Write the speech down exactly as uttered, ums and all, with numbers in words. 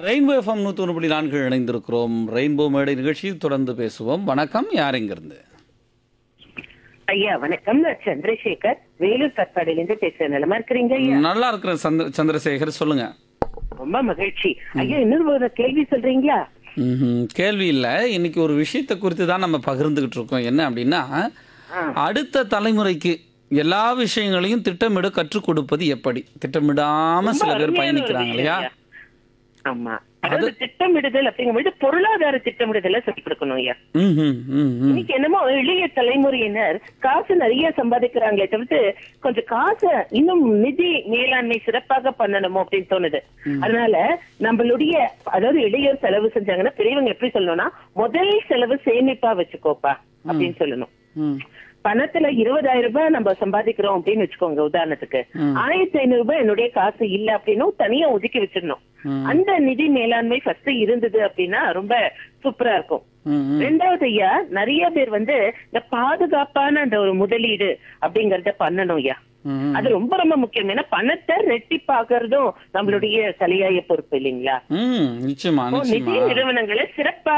Rainbow FM நூற்றி ஒன்று புள்ளி நான்கு இணைந்திருக்கிறோம். ரெயின்போ மேடை நிகழ்ச்சியில் தொடர்ந்து பேசுவோம். வணக்கம், யார் எங்கிருந்து? ஐயா வணக்கம். நான் சந்திரசேகர் வேலூர் கற்பாடிலிருந்து பேசுறேன். நலமா இருக்கிறீங்க ஐயா? நல்லா இருக்கிறேன் சந்திர சந்திரசேகர், சொல்லுங்க. ரொம்ப மகிழ்ச்சி ஐயா. இன்னொரு ஒரு கேள்வி சொல்றீங்களா? ம்ஹும். கேள்வி இல்லை, இன்னைக்கு ஒரு விஷயத்தை குறித்து தான் நம்ம பகிர்ந்துகிட்டு இருக்கோம். என்ன அப்படின்னா, அடுத்த தலைமுறைக்கு எல்லா விஷயங்களையும் திட்டமிட கற்றுக் கொடுப்பது எப்படி? திட்டமிடாம ரொம்ப சில பேர் அருமையான ஒரு பயணிக்கிறாங்க விஷயம் இல்லையா? ஐயா. ஆமா, அதாவது திட்டமிடுதல் அப்படிங்கும்போது பொருளாதார திட்டமிடுதலை சொல்லிக் கொடுக்கணும் ஐயா. ம்ஹும், ம், ம். இன்னைக்கு என்னமோ இளைய தலைமுறையினர் காசு நிறைய சம்பாதிக்கிறாங்களே தவிர்த்து கொஞ்சம் காசை இன்னும் நிதி மேலாண்மை சிறப்பாக பண்ணணுமோ அப்படின்னு தோணுது. அதனால நம்மளுடைய அதாவது இளையோர் செலவு செஞ்சாங்கன்னா பெரியவங்க எப்படி சொல்லணும்னா, முதல் செலவு சேமிப்பா வச்சுக்கோப்பா அப்படின்னு சொல்லணும். ம். பணத்துல இருபதாயிரம் ரூபாய் நம்ம சம்பாதிக்கிறோம் அப்படின்னு வச்சுக்கோங்க. உதாரணத்துக்கு ஆயிரத்தி ஐநூறு ரூபாய் என்னுடைய காசு இல்ல அப்படின்னும் தனியா ஒதுக்கி வச்சிடணும். அந்த நிதி மேலாண்மை ஃபர்ஸ்ட் இருந்தது அப்படின்னா ரொம்ப சூப்பரா இருக்கும். ரெண்டாவது ஐயா, நிறைய பேர் வந்து இந்த பாதுகாப்பான அந்த ஒரு முதலீடு அப்படிங்கறத பண்ணணும் ஐயா. அது ரொம்ப ரொம்ப முக்கியம். ஏன்னா பணத்தை ரெட்டிப்பாக்குறதும் நம்மளுடைய தலையாய பொறுப்பு இல்லைங்களா? ம், நிச்சயமா நிதி நிச்சயமா நிறுவனங்களை சிறப்பா